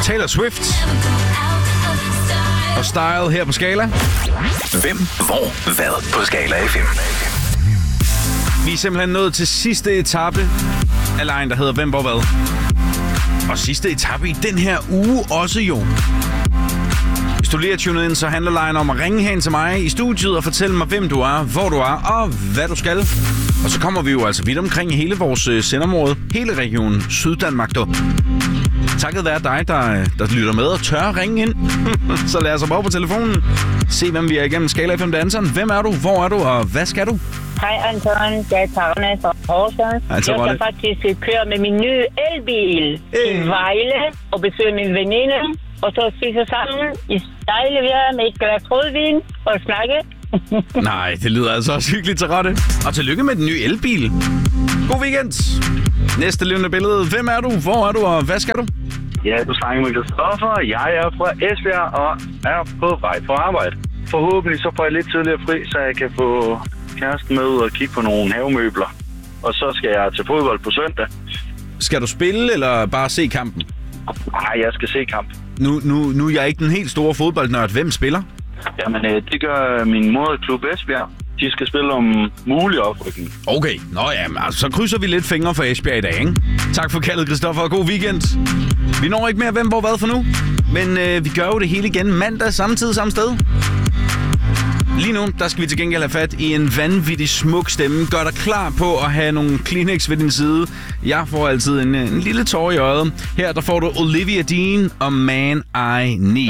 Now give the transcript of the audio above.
Taylor Swift og Style her på Skala. Hvem, hvor, hvad på Skala FM. Vi er simpelthen nået til sidste etape af lejen, der hedder Hvem, hvor, hvad. Og sidste etape i den her uge også jo. Hvis du lige er tunet ind, så handler lejen om at ringe hen til mig i studiet og fortælle mig, hvem du er, hvor du er og hvad du skal. Og så kommer vi jo altså vidt omkring hele vores sendområde, hele regionen Syddanmark. Takket være dig, der lytter med og tør ringe ind. Så lad os op på telefonen. Se, hvem vi er igennem Skala FM danseren. Hvem er du? Hvor er du? Og hvad skal du? Hej Anton, jeg er Tarne fra Horsens. Jeg skal faktisk køre med min nye elbil til Vejle og besøge min veninde. Og så spise sammen i dejlig vejr med et glas rødvin og snakke. Nej, det lyder altså også hyggeligt til rette. Og tillykke med den nye elbil. God weekend. Næste levende billede. Hvem er du? Hvor er du? Og hvad skal du? Ja, du snakker med Christoffer. Jeg er fra Esbjerg og er på vej på arbejde. Forhåbentlig så får jeg lidt tidligere fri, så jeg kan få kæresten med og kigge på nogle havemøbler. Og så skal jeg til fodbold på søndag. Skal du spille, eller bare se kampen? Nej, jeg skal se kamp. Nu er jeg ikke den helt store fodboldnørd. Hvem spiller? Jamen, det gør min moderklub Esbjerg. De skal spille om mulig oprykning. Okay, så krydser vi lidt fingre for Esbjerg i dag, ikke? Tak for kaldet, Christoffer, og god weekend. Vi når ikke mere hvem, hvor, hvad for nu. Men vi gør jo det hele igen mandag, samme tid, samme sted. Lige nu, der skal vi til gengæld have fat i en vanvittig smuk stemme. Gør dig klar på at have nogle Kleenex ved din side. Jeg får altid en lille tår i øjet. Her der får du Olivia Dean og Man I Need.